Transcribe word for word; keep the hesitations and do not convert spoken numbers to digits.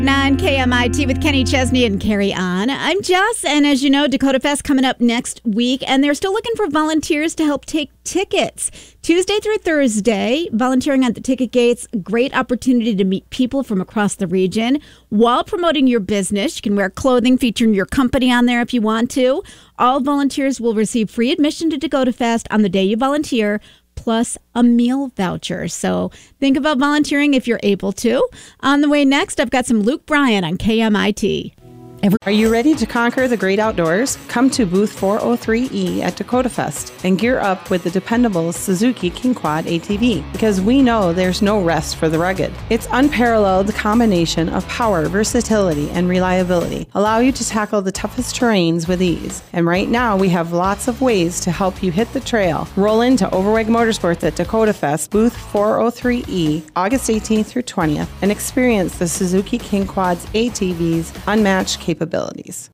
On K M I T with Kenny Chesney and Carrie On. I'm Jess, and as you know, Dakota Fest coming up next week, and they're still looking for volunteers to help take tickets. Tuesday through Thursday, volunteering at the ticket gates, great opportunity to meet people from across the region while promoting your business. You can wear clothing featuring your company on there if you want to. All volunteers will receive free admission to Dakota Fest on the day you volunteer, plus a meal voucher. So think about volunteering if you're able to. On the way next, I've got some Luke Bryan on K M I T. Are you ready to conquer the great outdoors? Come to booth four oh three E at Dakota Fest and gear up with the dependable Suzuki King Quad A T V, because we know there's no rest for the rugged. Its unparalleled combination of power, versatility, and reliability allow you to tackle the toughest terrains with ease. And right now, we have lots of ways to help you hit the trail. Roll into Overweg Motorsports at Dakota Fest, booth four oh three E, August eighteenth through twentieth, and experience the Suzuki King Quad's A T V's unmatched capabilities.